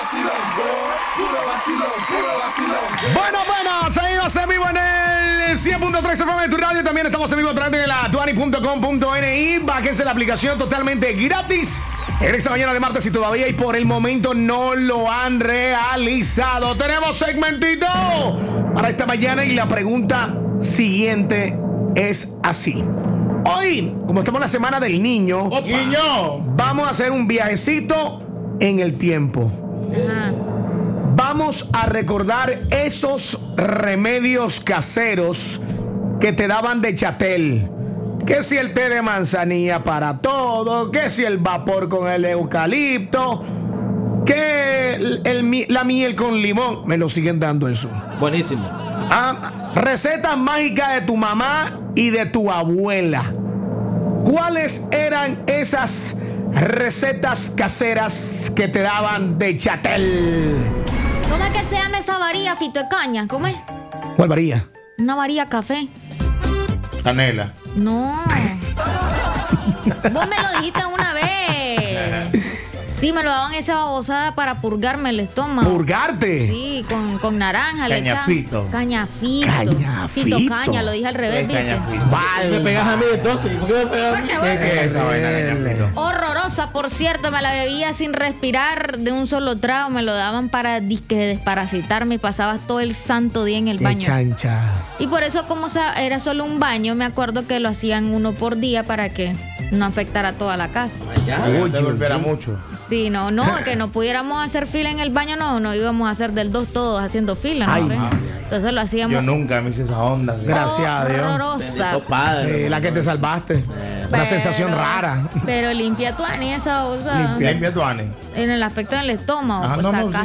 Bueno, seguimos en vivo en el 100.3 FM de tu radio. También estamos en vivo a través de la tuani.com.ni. Bájense la aplicación totalmente gratis en esta mañana de martes y todavía y por el momento no lo han realizado. Tenemos segmentito para esta mañana y la pregunta siguiente es así. Hoy, como estamos en la semana del niño, vamos a hacer un viajecito en el tiempo. Ajá. Vamos a recordar esos remedios caseros que te daban de Chatel. Que si el té de manzanilla para todo, que si el vapor con el eucalipto, que la miel con limón. Me lo siguen dando eso. Buenísimo. Recetas mágicas de tu mamá y de tu abuela. ¿Cuáles eran esas recetas caseras que te daban de Chatel? ¿Cómo es que se llama esa varilla, Fito de Caña? ¿Cómo es? ¿Cuál varía? Una varilla café. Canela. No. Vos me lo dijiste una vez. Sí, me lo daban esa babosada para purgarme el estómago. ¿Purgarte? Sí, con naranja. Cañafito. Cañafito. Cañafito. Fito Caña, lo dije al revés, ¿viste? Vale. ¿Me pegas a mí entonces? ¿Por qué me pegas a mí? ¿Qué es esa vaina, cañafito? Horrorosa, por cierto, me la bebía sin respirar de un solo trago. Me lo daban para disque desparasitarme y pasaba todo el santo día en el baño. Chancha. Y por eso, como era solo un baño, me acuerdo que lo hacían uno por día para que no afectara toda la casa. Ya, te golpeara mucho. Sí, no, que no pudiéramos hacer fila en el baño, no íbamos a hacer del 2 todos haciendo fila, ¿no? Ay. Entonces lo hacíamos. Yo nunca me hice esa onda. Gracias a Dios. Horrorosa. Padre. La que te salvaste. Una sensación rara. Pero limpia tu ani esa cosa. Limpia tu ane. En el aspecto del estómago, Ajá, pues no, sacaste